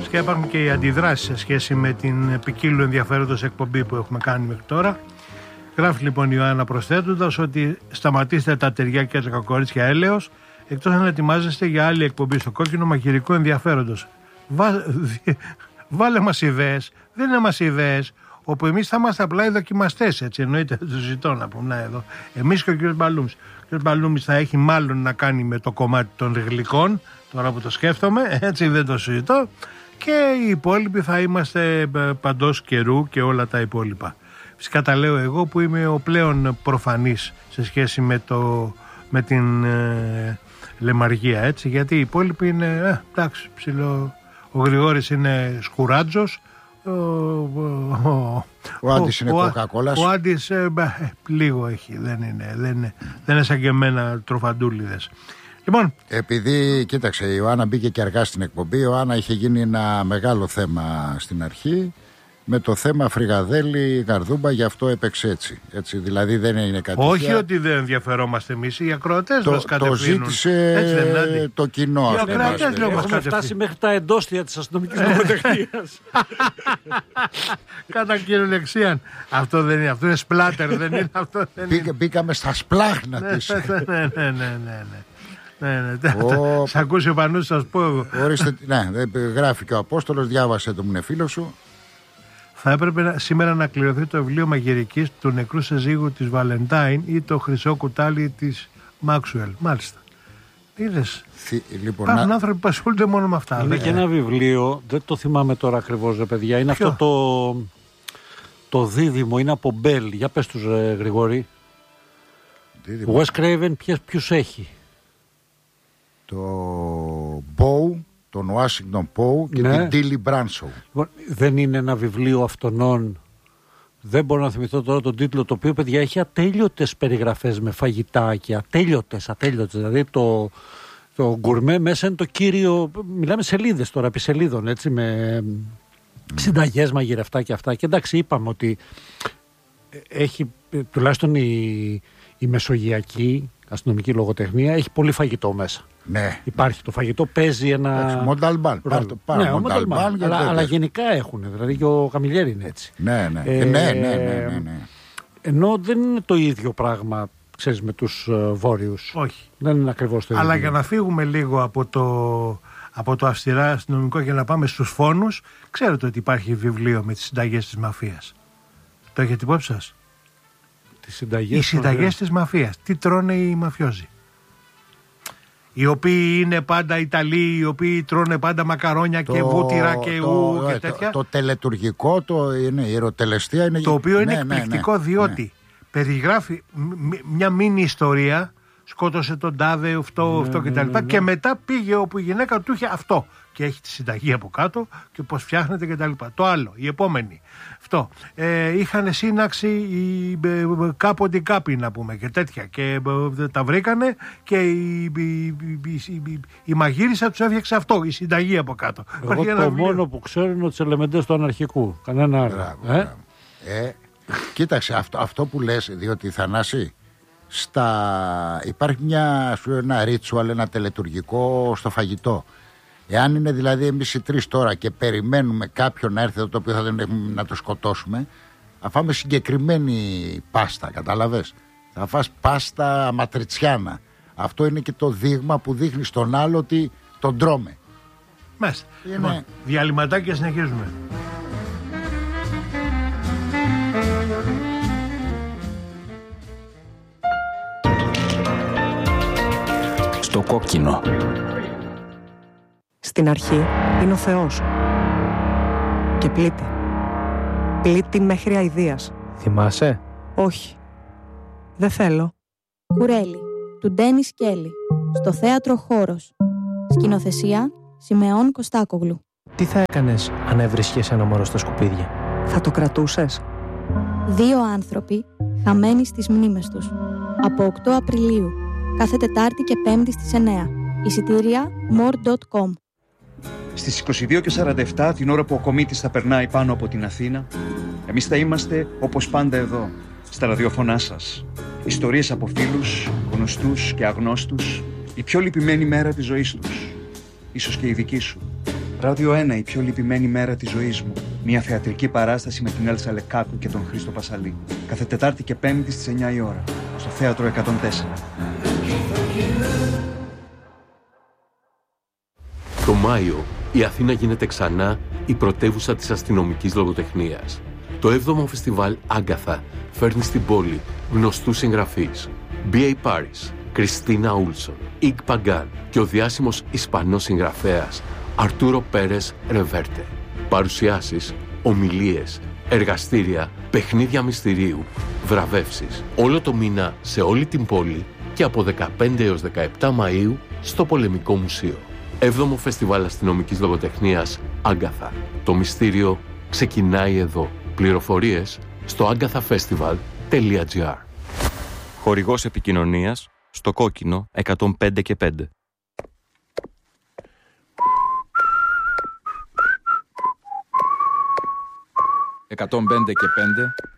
φυσικά υπάρχουν και οι αντιδράσεις σε σχέση με την ποικίλου ενδιαφέροντος εκπομπή που έχουμε κάνει μέχρι τώρα. Γράφει λοιπόν η Ιωάννα προσθέτοντας ότι σταματήστε τα ταιριά και τα κακορίτσια έλεος, εκτός αν ετοιμάζεστε για άλλη εκπομπή στο κόκκινο μαγειρικού ενδιαφέροντος. Βάλε μας ιδέες, δεν είναι μας ιδέες, όπου εμείς θα είμαστε απλά οι δοκιμαστές, έτσι εννοείται, το ζητώ να πούμε εδώ. Εμείς και ο κ. Μπαλούμης. Ο κ. Μπαλούμης θα έχει μάλλον να κάνει με το κομμάτι των γλυκών, τώρα που το σκέφτομαι, έτσι δεν το συζητώ, και οι υπόλοιποι θα είμαστε παντός καιρού και όλα τα υπόλοιπα. Φυσικά τα λέω εγώ που είμαι ο πλέον προφανής σε σχέση με την λεμαργία, έτσι, γιατί οι υπόλοιποι είναι, εντάξει, ψηλό. Ο Γρηγόρης είναι σκουράτζος, ο Άντης είναι κοκακόλας. Ο Άντης λίγο έχει, δεν είναι σαν και εμένα τροφαντούλιδες. Λοιπόν, επειδή, κοίταξε, η Ιωάννα μπήκε και αργά στην εκπομπή. Η Ιωάννα είχε γίνει ένα μεγάλο θέμα στην αρχή, με το θέμα Φρυγαδέλη Γαρδούμπα, γι' αυτό έπαιξε έτσι. Δηλαδή δεν είναι κάτι. Όχι ότι δεν ενδιαφερόμαστε εμείς, οι ακροατές μας κατευθύνουν. Το ζήτησε το κοινό. Οι ακροατές λέω μας έχουμε φτάσει μέχρι τα εντόστια της αστυνομικής νομοτεχνίας. Κατά κυριολεξία. Αυτό δεν είναι, αυτό είναι σπλάτερ, δεν είναι αυτό. Μπήκαμε στα σπλάχνα της. Ναι. Σ' ακούσει ο Πανούς, σας πω εγώ. Ορίστε, ναι, γράφει και ο Απόστολος, διάβασε το, μου είναι φίλο σου. Θα έπρεπε σήμερα να κληρωθεί το βιβλίο μαγειρικής του νεκρού συζύγου της Βαλεντάιν ή το χρυσό κουτάλι της Μάξουελ. Μάλιστα. Είδες. Λοιπόν, υπάρχουν άνθρωποι που ασχολούνται μόνο με αυτά. Είναι και ένα βιβλίο, δεν το θυμάμαι τώρα ακριβώς, παιδιά. Είναι αυτό το δίδυμο, είναι από Μπέλ. Για πες τους, Γρηγόρη. Wes Craven ποιους έχει? Το Bow, τον Washington Poe και την Tilly Branshaw. Λοιπόν, δεν είναι ένα βιβλίο αυτονών, δεν μπορώ να θυμηθώ τώρα τον τίτλο, το οποίο, παιδιά, έχει ατέλειωτες περιγραφές με φαγητάκια, ατέλειωτες, δηλαδή το γκουρμέ μέσα είναι το κύριο, μιλάμε σελίδες τώρα, επί σελίδων, έτσι, με συνταγές, μαγειρευτά και αυτά, και εντάξει, είπαμε ότι έχει, τουλάχιστον η μεσογειακή αστυνομική λογοτεχνία έχει πολύ φαγητό μέσα. Ναι. Υπάρχει το φαγητό, παίζει ένα. Μονταλμπάν. Αλλά γενικά έχουν. Δηλαδή και ο Καμιλιέρη είναι έτσι. Ναι. Ενώ δεν είναι το ίδιο πράγμα, ξέρεις, με τους βόρειους. Όχι. Δεν είναι ακριβώς το ίδιο. Αλλά για να φύγουμε λίγο από το αυστηρά αστυνομικό και να πάμε στους φόνους, ξέρετε ότι υπάρχει βιβλίο με τις συνταγές της μαφίας. Το έχετε υπόψη σας? Οι συνταγές της μαφίας. Τι τρώνε οι μαφιόζοι? Οι οποίοι είναι πάντα Ιταλοί, οι οποίοι τρώνε πάντα μακαρόνια και βούτυρα και και τέτοια. Το τελετουργικό, η ερωτελεστία είναι. Το οποίο είναι εκπληκτικό, διότι περιγράφει μια μίνι ιστορία. Σκότωσε τον τάδε, αυτό κτλ. Και μετά πήγε όπου η γυναίκα του είχε αυτό. Και έχει τη συνταγή από κάτω και πώς φτιάχνεται κτλ. Το άλλο, η επόμενη. Αυτό. Είχαν σύναξη κάποτε κάποι, να πούμε, και τέτοια. Και τα βρήκανε και η μαγείρισα τους έφτιαξε αυτό, η συνταγή από κάτω. Εγώ το μόνο που ξέρω είναι τους ελεμεντές του αναρχικού. Κανένα άλλο. Κοίταξε, αυτό που λες, διότι, Θανάση, υπάρχει ένα ρίτσουαλ, ένα τελετουργικό στο φαγητό. Εάν είναι δηλαδή εμείς οι τρεις τώρα και περιμένουμε κάποιον να έρθει εδώ, το οποίο θα δεν έχουμε να το σκοτώσουμε, θα φάμε συγκεκριμένη πάστα, καταλαβες. Θα φας πάστα ματριτσιάνα. Αυτό είναι και το δείγμα που δείχνει στον άλλο ότι τον τρώμε. Μάλιστα. Λοιπόν, διαλυματάκι και συνεχίζουμε. Στο κόκκινο. Στην αρχή είναι ο Θεός. Και πλήττει. Πλήττει μέχρι αηδίας. Θυμάσαι? Όχι. Δεν θέλω. Κουρέλι, του Ντένις Κέλλη. Στο θέατρο Χώρος. Σκηνοθεσία Σιμεών Κωστάκογλου. Τι θα έκανες αν έβρισκες ένα μωρό στα σκουπίδια? Θα το κρατούσες? 2 άνθρωποι χαμένοι στις μνήμες τους. Από 8 Απριλίου. Κάθε Τετάρτη και Πέμπτη στις 9. Εισιτήρια more.com. Στις 22:47, την ώρα που ο κομίτης θα περνάει πάνω από την Αθήνα, εμείς θα είμαστε όπως πάντα εδώ, στα ραδιοφωνά σας. Ιστορίες από φίλους, γνωστούς και αγνώστους, η πιο λυπημένη μέρα της ζωής τους. Ίσως και η δική σου. Ράδιο 1, η πιο λυπημένη μέρα της ζωής μου. Μια θεατρική παράσταση με την Έλσα Λεκάκου και τον Χρήστο Πασαλή. Κάθε Τετάρτη και Πέμπτη στις 9 η ώρα. Στο Θέατρο 104. Το Μάιο, η Αθήνα γίνεται ξανά η πρωτεύουσα της αστυνομικής λογοτεχνίας. Το 7ο φεστιβάλ Άγκαθα φέρνει στην πόλη γνωστούς συγγραφείς. B.A. Paris, Κριστίνα Ούλσον, Ιγ Παγκάν και ο διάσημος Ισπανός συγγραφέας Αρτούρο Πέρες Ρεβέρτε. Παρουσιάσεις, ομιλίες, εργαστήρια, παιχνίδια μυστηρίου, βραβεύσεις. Όλο το μήνα σε όλη την πόλη και από 15 έως 17 Μαΐου στο Πολεμικό Μουσείο. 7ο Φεστιβάλ Αστυνομικής Λογοτεχνίας Άγκαθα. Το μυστήριο ξεκινάει εδώ. Πληροφορίες στο agathafestival.gr. Χορηγός επικοινωνίας στο κόκκινο 105 και 5. «105 και 5